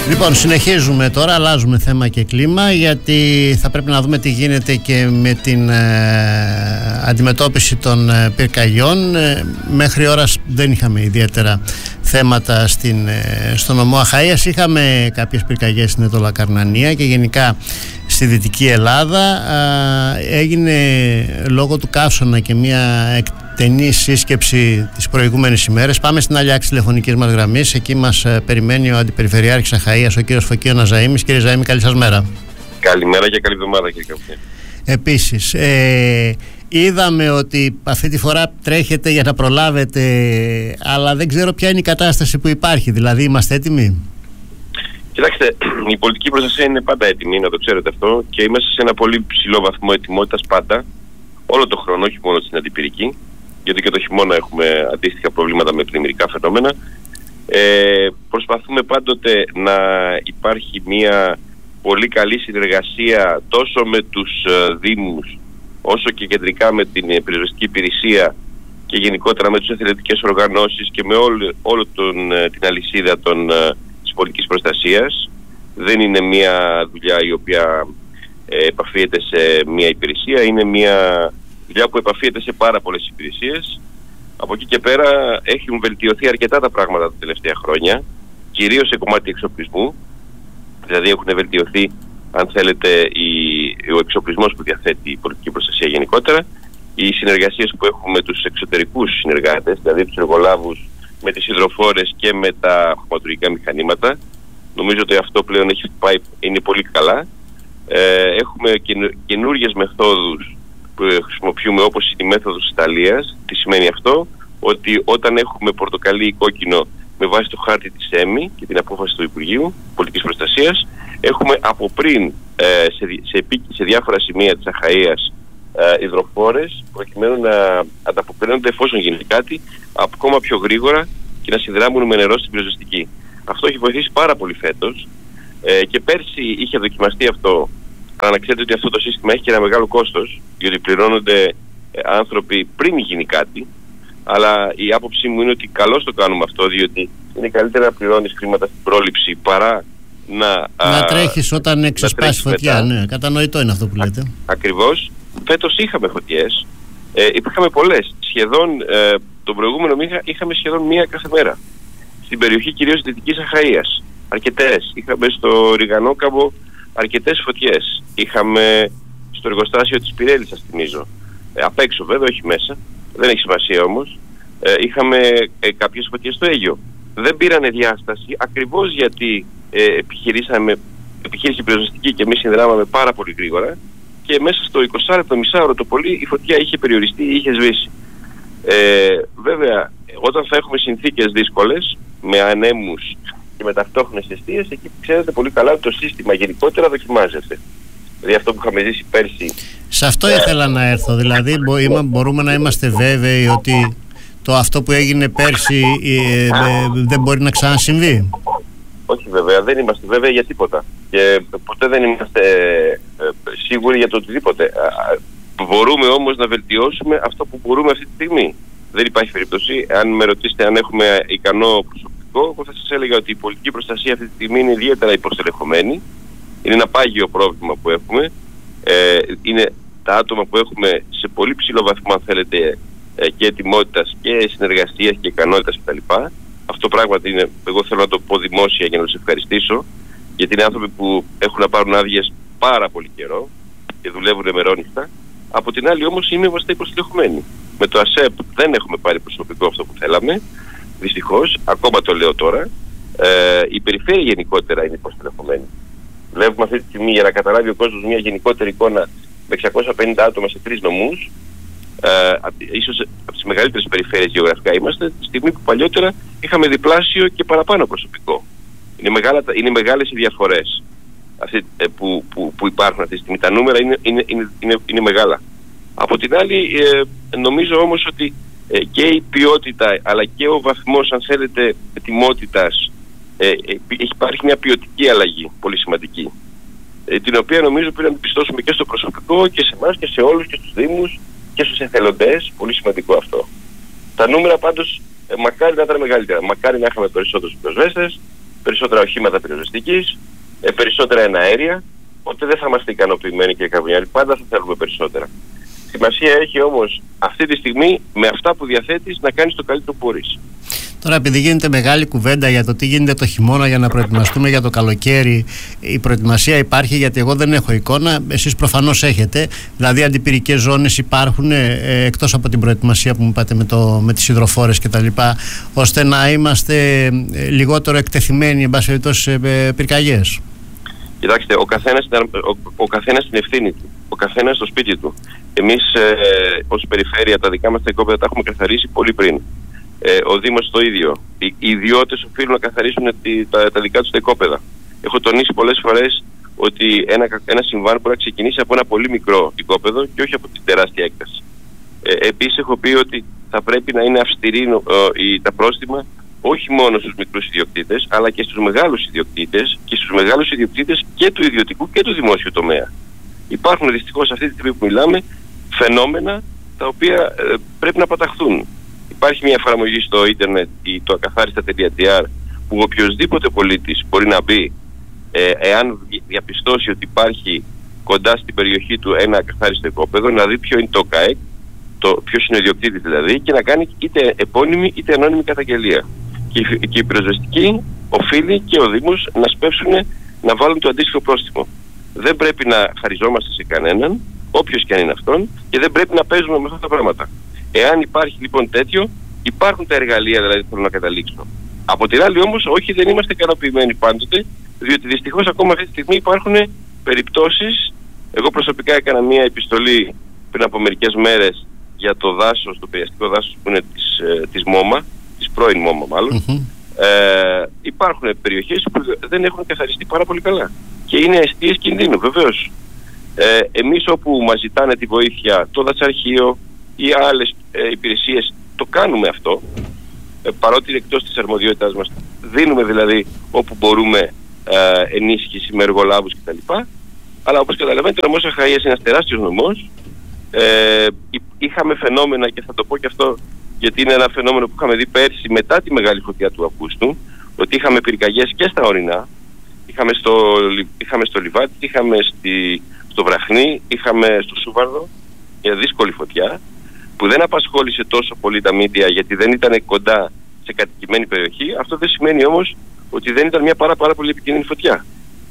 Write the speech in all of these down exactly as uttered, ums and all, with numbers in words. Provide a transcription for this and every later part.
Λοιπόν, συνεχίζουμε τώρα, αλλάζουμε θέμα και κλίμα, γιατί θα πρέπει να δούμε τι γίνεται και με την ε, αντιμετώπιση των ε, πυρκαγιών. Ε, μέχρι ώρας δεν είχαμε ιδιαίτερα θέματα στην, ε, στο νομό Αχαΐας. Είχαμε κάποιες πυρκαγιές στην Ετωλακαρνανία και γενικά στη Δυτική Ελλάδα. Ε, έγινε λόγω του καύσωνα και μια εκτενή σύσκεψη τις προηγούμενες ημέρες. Πάμε στην άλλη άκρη τηλεφωνικής μας γραμμής. Εκεί μας ε, περιμένει ο Αντιπεριφερειάρχης Αχαΐας, ο κύριος Φωκίων Ναζαήμης. Κύριε Ζαήμη, καλή σας μέρα. Καλημέρα και καλή εβδομάδα, κύριε Καπτή. Επίσης, ε, είδαμε ότι αυτή τη φορά τρέχετε για να προλάβετε, αλλά δεν ξέρω ποια είναι η κατάσταση που υπάρχει. Δηλαδή, είμαστε έτοιμοι? Κοιτάξτε, η πολιτική προστασία είναι πάντα έτοιμη, να το ξέρετε αυτό, και είμαστε σε ένα πολύ ψηλό βαθμό ετοιμότητας πάντα, όλο το χρόνο, όχι μόνο στην αντιπυρική, γιατί και το χειμώνα έχουμε αντίστοιχα προβλήματα με πλημμυρικά φαινόμενα. Ε, προσπαθούμε πάντοτε να υπάρχει μια πολύ καλή συνεργασία τόσο με τους ε, Δήμους, όσο και κεντρικά με την πυροσβεστική υπηρεσία και γενικότερα με τις εθελοντικές οργανώσεις και με όλο, όλο τον, ε, την αλυσίδα των, ε, της πολιτικής προστασίας. Δεν είναι μια δουλειά η οποία ε, επαφίεται σε μια υπηρεσία, είναι μια δουλειά που επαφίεται σε πάρα πολλές υπηρεσίες. Από εκεί και πέρα έχουν βελτιωθεί αρκετά τα πράγματα τα τελευταία χρόνια, κυρίως σε κομμάτι εξοπλισμού. Δηλαδή έχουν βελτιωθεί, αν θέλετε, η, ο εξοπλισμός που διαθέτει η πολιτική προστασία γενικότερα, οι συνεργασίες που έχουμε με τους εξωτερικούς συνεργάτες, δηλαδή τους εργολάβους, με τις υδροφόρες και με τα χωματουργικά μηχανήματα. Νομίζω ότι αυτό πλέον έχει πάει, είναι πολύ καλά. Ε, έχουμε καινούργιες μεθόδους που χρησιμοποιούμε, όπως είναι η μέθοδος της Ιταλίας. Τι σημαίνει αυτό? Ότι όταν έχουμε πορτοκαλί ή κόκκινο με βάση το χάρτη της ΕΜΗ και την απόφαση του Υπουργείου Πολιτικής Προστασίας, έχουμε από πριν ε, σε, σε, σε διάφορα σημεία της Αχαΐας ε, υδροφόρες, προκειμένου να ανταποκρίνονται, εφόσον γίνει κάτι, ακόμα πιο γρήγορα και να συνδράμουν με νερό στην πυροσβεστική. Αυτό έχει βοηθήσει πάρα πολύ φέτος, ε, και πέρσι είχε δοκιμαστεί αυτό. Αλλά να ξέρετε ότι αυτό το σύστημα έχει και ένα μεγάλο κόστος, διότι πληρώνονται ε, άνθρωποι πριν γίνει κάτι. Αλλά η άποψή μου είναι ότι καλώς το κάνουμε αυτό, διότι είναι καλύτερα να πληρώνεις χρήματα στην πρόληψη παρά να, να τρέχεις όταν ξεσπάσει φωτιά. Ναι, κατανοητό είναι αυτό που λέτε. Α, ακριβώς. Φέτος είχαμε φωτιές, ε, είχαμε πολλές. Σχεδόν ε, τον προηγούμενο μήνα είχαμε σχεδόν μία κάθε μέρα. Στην περιοχή κυρίως της Δυτικής Αχαΐας. Αρκετές. Είχαμε στο Ριγανόκαβο αρκετές φωτιές. Είχαμε στο εργοστάσιο της Πυρέλης, σας θυμίζω. Ε, απ' έξω βέβαια, όχι μέσα. Δεν έχει σημασία όμως. Ε, είχαμε ε, κάποιες φωτιές στο Αίγιο. Δεν πήρανε διάσταση ακριβώς γιατί ε, επιχειρήσαμε, επιχείρηση πυροσβεστική και εμείς συνδράμαμε πάρα πολύ γρήγορα, και μέσα στο είκοσι λεπτό, μισά ώρα το πολύ, η φωτιά είχε περιοριστεί ή είχε σβήσει. Ε, βέβαια, όταν θα έχουμε συνθήκες δύσκολες, με ανέμους και με ταυτόχρονες αιστείες, εκεί ξέρετε πολύ καλά ότι το σύστημα γενικότερα δοκιμάζεται. Δηλαδή αυτό που είχαμε ζήσει πέρσι. Σε αυτό ήθελα να έρθω. Δηλαδή μπορούμε να είμαστε βέβαιοι ότι το αυτό που έγινε πέρσι ε, ε, δεν μπορεί να ξανασυμβεί? Όχι βέβαια, δεν είμαστε βέβαιοι για τίποτα. Και ποτέ δεν είμαστε ε, σίγουροι για το οτιδήποτε. Μπορούμε όμως να βελτιώσουμε αυτό που μπορούμε αυτή τη στιγμή. Δεν υπάρχει περίπτωση. Αν με ρωτήσετε αν έχουμε ικανό προσωπικό, εγώ θα σας έλεγα ότι η πολιτική προστασία αυτή τη στιγμή είναι ιδιαίτερα υποστελεχωμένη. Είναι ένα πάγιο πρόβλημα που έχουμε. Ε, είναι τα άτομα που έχουμε σε πολύ ψηλό βαθμό, αν θέλετε, ε, και ετοιμότητας και συνεργασίας και ικανότητας κτλ. Αυτό πράγματι είναι, εγώ θέλω να το πω δημόσια για να τους ευχαριστήσω, γιατί είναι άνθρωποι που έχουν να πάρουν άδειες πάρα πολύ καιρό και δουλεύουν μερόνυχτα. Από την άλλη όμως είμαστε υποστελεχωμένοι. Με το ΑΣΕΠ δεν έχουμε πάρει προσωπικό αυτό που θέλαμε, δυστυχώς, ακόμα το λέω τώρα. Ε, η περιφέρεια γενικότερα είναι υποστελεχωμένη. Βλέπουμε αυτή τη στιγμή, για να καταλάβει ο κόσμος μια γενικότερη εικόνα, με εξακόσια πενήντα άτομα σε τρεις νομούς, ε, ίσως από τις μεγαλύτερες περιφέρειες γεωγραφικά είμαστε, τη στιγμή που παλιότερα είχαμε διπλάσιο και παραπάνω προσωπικό. Είναι, μεγάλα, είναι μεγάλες οι διαφορές αυτή, ε, που, που, που υπάρχουν αυτή τη στιγμή. Τα νούμερα είναι, είναι, είναι, είναι, είναι μεγάλα. Από την άλλη, ε, νομίζω όμως ότι ε, και η ποιότητα αλλά και ο βαθμός, αν θέλετε, ετοιμότητας, Ε, υπάρχει μια ποιοτική αλλαγή πολύ σημαντική, ε, την οποία νομίζω πρέπει να την πιστώσουμε και στο προσωπικό και σε εμάς και σε όλους και στους Δήμους και στους εθελοντές. Πολύ σημαντικό αυτό. Τα νούμερα πάντως ε, μακάρι να ήταν μεγαλύτερα. Μακάρι να είχαμε περισσότερους πυροσβέστες, περισσότερα οχήματα πυροσβεστικής, ε, περισσότερα εναέρια, οπότε δεν θα είμαστε ικανοποιημένοι και καβουνιάροι, πάντα θα θέλουμε περισσότερα. Σημασία έχει όμως αυτή τη στιγμή με αυτά που διαθέτεις να κάνεις το καλύτερο που μπορείς. Τώρα, επειδή γίνεται μεγάλη κουβέντα για το τι γίνεται το χειμώνα για να προετοιμαστούμε για το καλοκαίρι, η προετοιμασία υπάρχει? Γιατί εγώ δεν έχω εικόνα, εσείς προφανώς έχετε. Δηλαδή, αντιπυρικές ζώνες υπάρχουν ε, εκτός από την προετοιμασία που μου είπατε με, το, με τις υδροφόρες κτλ., ώστε να είμαστε ε, λιγότερο εκτεθειμένοι, εν πάση περιπτώσει, σε ε, πυρκαγιές. Κοιτάξτε, ο καθένας, ο, ο καθένας στην ευθύνη του, ο καθένας στο σπίτι του. Εμείς ε, ως περιφέρεια τα δικά μας τα οικόπεδα τα έχουμε καθαρίσει πολύ πριν. Ε, ο Δήμος το ίδιο. Οι, οι ιδιώτες οφείλουν να καθαρίσουν τη, τα, τα δικά τους τα οικόπεδα. Έχω τονίσει πολλές φορές ότι ένα, ένα συμβάν μπορεί να ξεκινήσει από ένα πολύ μικρό οικόπεδο και όχι από την τεράστια έκταση. Ε, επίσης έχω πει ότι θα πρέπει να είναι αυστηρή ε, τα πρόστιμα όχι μόνο στους μικρούς ιδιοκτήτες, αλλά και στους μεγάλους ιδιοκτήτες και στους μεγάλους ιδιοκτήτες και του ιδιωτικού και του δημόσιου τομέα. Υπάρχουν δυστυχώς αυτή τη στιγμή που μιλάμε φαινόμενα τα οποία ε, πρέπει να παταχθούν. Υπάρχει μια εφαρμογή στο ίντερνετ, το ακαθάριστα τελεία τζι άρ, που οποιοσδήποτε πολίτης μπορεί να μπει ε, εάν διαπιστώσει ότι υπάρχει κοντά στην περιοχή του ένα ακαθάριστο οικόπεδο, να δει ποιο είναι το ΚΑΕΚ, το, ποιος είναι ο ιδιοκτήτης δηλαδή, και να κάνει είτε επώνυμη είτε ανώνυμη καταγγελία. Και, και η πυροσβεστική οφείλει και ο Δήμος να σπεύσουν να βάλουν το αντίστοιχο πρόστιμο. Δεν πρέπει να χαριζόμαστε σε κανέναν, όποιος και αν είναι αυτόν, και δεν πρέπει να παίζουμε με αυτά τα πράγματα. Εάν υπάρχει λοιπόν τέτοιο, υπάρχουν τα εργαλεία δηλαδή που θέλω να καταλήξω. Από την άλλη όμως, όχι, δεν είμαστε ικανοποιημένοι πάντοτε, διότι δυστυχώς ακόμα αυτή τη στιγμή υπάρχουν περιπτώσεις. Εγώ προσωπικά έκανα μια επιστολή πριν από μερικές μέρες για το δάσος, το περιαστικό δάσος που είναι της, ε, της ΜΟΜΑ, της πρώην ΜΟΜΑ μάλλον. Mm-hmm. Ε, υπάρχουν περιοχές που δεν έχουν καθαριστεί πάρα πολύ καλά και είναι αιστείες κινδύνου, βεβαίως. Ε, εμείς όπου μας ζητάνε τη βοήθεια, το δασαρχείο ή άλλες ε, υπηρεσίες, το κάνουμε αυτό, ε, παρότι είναι εκτός της αρμοδιότητάς μας. Δίνουμε δηλαδή όπου μπορούμε ε, ενίσχυση με εργολάβους κτλ. Αλλά όπως καταλαβαίνετε, ο νομός Αχαΐας είναι ένας τεράστιος νομός. Ε, είχαμε φαινόμενα, και θα το πω και αυτό γιατί είναι ένα φαινόμενο που είχαμε δει πέρσι μετά τη μεγάλη φωτιά του Αυγούστου, ότι είχαμε πυρκαγιές και στα ορεινά. Είχαμε στο, είχαμε στο Λιβάτι, είχαμε στη, στο Βραχνί, είχαμε στο Σούβαρδο, μια δύσκολη φωτιά που δεν απασχόλησε τόσο πολύ τα μίντια γιατί δεν ήταν κοντά σε κατοικημένη περιοχή. Αυτό δεν σημαίνει όμως ότι δεν ήταν μια πάρα, πάρα πολύ επικίνδυνη φωτιά.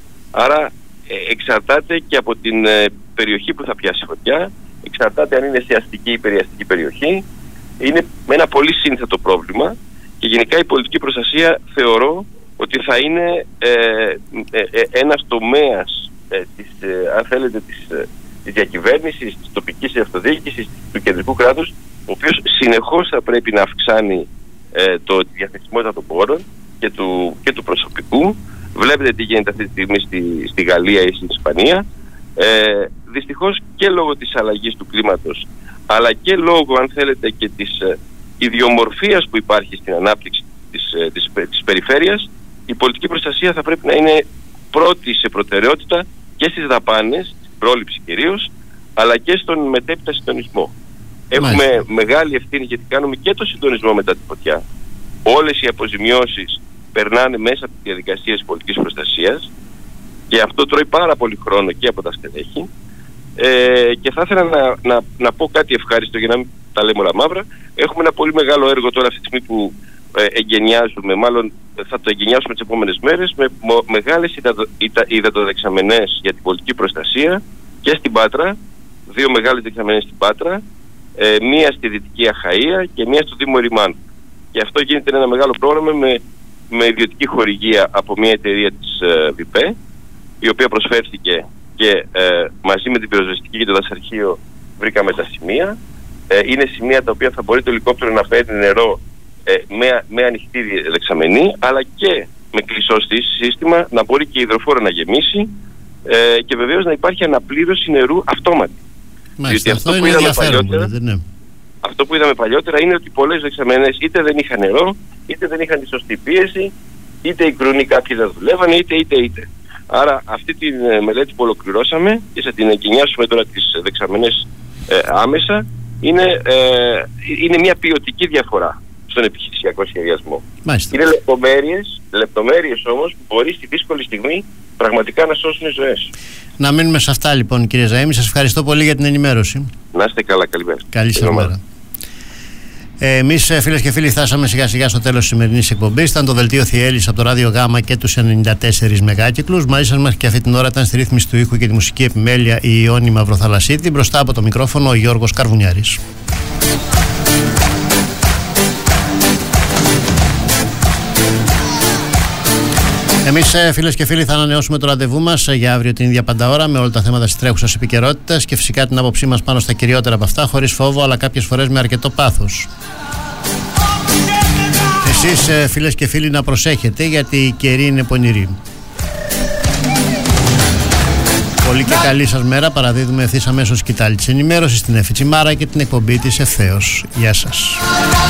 Άρα ε, εξαρτάται και από την ε, περιοχή που θα πιάσει φωτιά, εξαρτάται αν είναι σε αστική ή περιαστική περιοχή. Είναι ένα πολύ σύνθετο πρόβλημα και γενικά η πολιτική προστασία θεωρώ ότι θα είναι ε, ε, ε, ένας τομέας ε, της, ε, αν θέλετε, της, ε, της διακυβέρνησης, της τοπικής αυτοδιοίκησης, του κεντρικού κράτους, ο οποίος συνεχώς θα πρέπει να αυξάνει ε, το, τη διαθεσιμότητα των πόρων και του, και του προσωπικού. Βλέπετε τι γίνεται αυτή τη στιγμή στη, στη Γαλλία ή στην Ισπανία. Ε, δυστυχώς και λόγω της αλλαγής του κλίματος, αλλά και λόγω, αν θέλετε, και της ε, ιδιομορφίας που υπάρχει στην ανάπτυξη της, ε, της, της περιφέρειας, η πολιτική προστασία θα πρέπει να είναι πρώτη σε προτεραιότητα και στις δαπάνες, στην πρόληψη κυρίως, αλλά και στον μετέπειτα συντονισμό. Έχουμε Μάλιστα. μεγάλη ευθύνη γιατί κάνουμε και το συντονισμό μετά τη φωτιά. Όλες οι αποζημιώσεις περνάνε μέσα από τις διαδικασίες πολιτικής προστασίας και αυτό τρώει πάρα πολύ χρόνο και από τα στελέχη. Ε, και θα ήθελα να, να, να πω κάτι ευχάριστο για να μην τα λέμε όλα μαύρα. Έχουμε ένα πολύ μεγάλο έργο τώρα αυτή τη στιγμή που ε, εγκαινιάζουμε, μάλλον θα το εγκαινιάσουμε τις επόμενες μέρες, με μο, μεγάλες υδατοδεξαμενές για την πολιτική προστασία και στην Πάτρα, δύο μεγάλες δεξαμενές στην Πάτρα, ε, μία στη Δυτική Αχαΐα και μία στο Δήμο Ερημάν. Και αυτό γίνεται ένα μεγάλο πρόγραμμα με, με ιδιωτική χορηγία από μια εταιρεία της ε, ΒΙΠΕ, η οποία προσφέρθηκε και ε, μαζί με την πυροσβεστική και το δασαρχείο βρήκαμε τα σημεία. Ε, είναι σημεία τα οποία θα μπορεί το ελικόπτερο να παίρνει νερό ε, με, με ανοιχτή δεξαμενή, αλλά και με κλειστό σύστημα να μπορεί και η υδροφόρα να γεμίσει ε, και βεβαίως να υπάρχει αναπλήρωση νερού αυτόματη. Μάλιστα, αυτό, αυτό, που είδαμε παλιότερα, μπορείτε, ναι. αυτό που είδαμε παλιότερα είναι ότι πολλές δεξαμενές είτε δεν είχαν νερό, είτε δεν είχαν τη σωστή πίεση, είτε οι κρουνοί κάποιοι δεν δουλεύανε, είτε είτε είτε. Άρα αυτή τη μελέτη που ολοκληρώσαμε και θα την εγκαινιάσουμε τώρα τις δεξαμενές ε, άμεσα, είναι, ε, είναι μια ποιοτική διαφορά στον επιχειρησιακό σχεδιασμό. Μάλιστα. Είναι λεπτομέρειες, λεπτομέρειες όμως που μπορεί στη δύσκολη στιγμή πραγματικά να σώσουν ζωές. Να μείνουμε σε αυτά λοιπόν, κύριε Ζαΐμη. Σας ευχαριστώ πολύ για την ενημέρωση. Να είστε καλά, καλημέρα. Καλή σας μέρα. Εμείς, φίλες και φίλοι, φτάσαμε σιγά σιγά στο τέλος της σημερινής εκπομπής. Ήταν το δελτίο Θιέλης από το Ράδιο Γάμα και τους ενενήντα τέσσερα μεγάκυκλους. Μαζί σας μέχρι και αυτή την ώρα ήταν στη ρύθμιση του ήχου και τη μουσική επιμέλεια η Ιόνη Μαυροθαλασσίδη. Μπροστά από το μικρόφωνο ο Γιώργος Καρβουνιάρης. Εμείς, φίλες και φίλοι, θα ανανεώσουμε το ραντεβού μας για αύριο την ίδια πανταώρα με όλα τα θέματα της τρέχουσας επικαιρότητας και φυσικά την άποψή μας πάνω στα κυριότερα από αυτά, χωρίς φόβο αλλά κάποιες φορές με αρκετό πάθος. Εσείς, φίλες και φίλοι, να προσέχετε γιατί η καιρή είναι πονηρή. Πολύ και καλή σας μέρα. Παραδίδουμε ευθύς αμέσως σκητάλη της ενημέρωσης, την Εφη Τσιμάρα και την εκπομπή της ευθέως. Γεια σας.